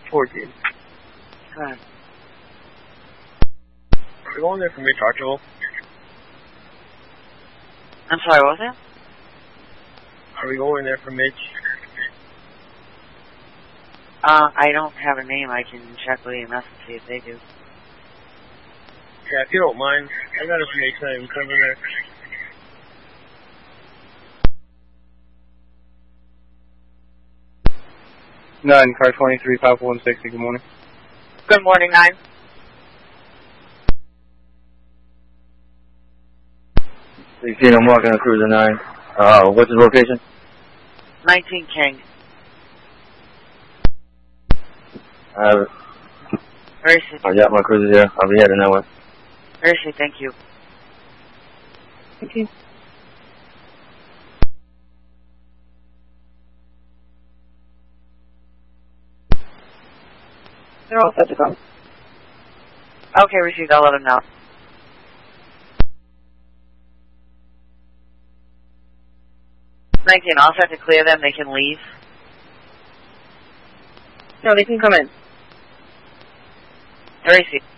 14. Go ahead. Are we going there for Mitch Archibald? I'm sorry, what was that? Are we going there for Mitch? I don't have a name. I can check with EMS and see if they do. Yeah, if you don't mind, I got information I am coming there. Nine, car 23-5160, good morning. Good morning, 9. I'm walking on Cruiser 9. What's the location? 19 King. Mercy. Yeah, my Cruiser's here. I'll be heading that way. Mercy, thank you. Thank you. They're all set to go. Okay, received. I'll let them know. All set to clear them. They can leave. No, they can come in. Tracy.